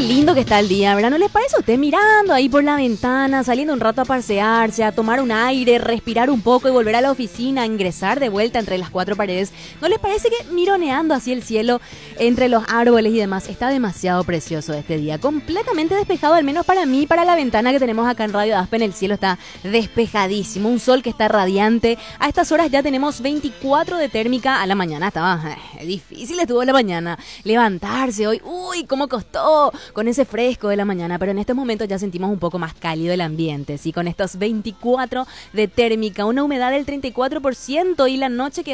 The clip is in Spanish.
lindo que está el día, ¿verdad? ¿No les parece a usted mirando ahí por la ventana, saliendo un rato a pasearse, a tomar un aire, respirar un poco y volver a la oficina, a ingresar de vuelta entre las cuatro paredes? ¿No les parece que mironeando así el cielo entre los árboles y demás está demasiado precioso este día? Completamente despejado, al menos para mí, para la ventana que tenemos acá en Radio Aspen, el cielo está despejadísimo, un sol que está radiante. A estas horas ya tenemos 24 de térmica. A la mañana estaba difícil, estuvo la mañana levantarse hoy. Uy, cómo costó con ese fresco de la mañana, pero en estos momentos ya sentimos un poco más cálido el ambiente, ¿sí? Con estos 24 de térmica, una humedad del 34% y la noche que